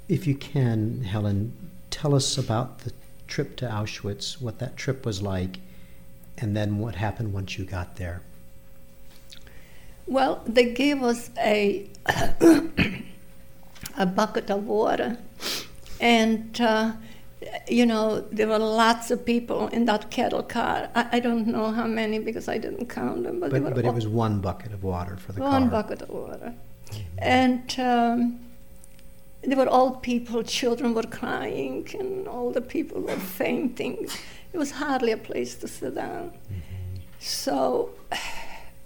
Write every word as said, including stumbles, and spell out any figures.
if you can, Helen, tell us about the trip to Auschwitz, what that trip was like, and then what happened once you got there. Well, they gave us a a bucket of water, and uh, you know, there were lots of people in that cattle car. I, I don't know how many because I didn't count them, but, But, there were but it all, was one bucket of water for the one car. bucket of water, mm-hmm. and um, there were old people, children were crying, and older people were fainting. It was hardly a place to sit down. Mm-hmm. So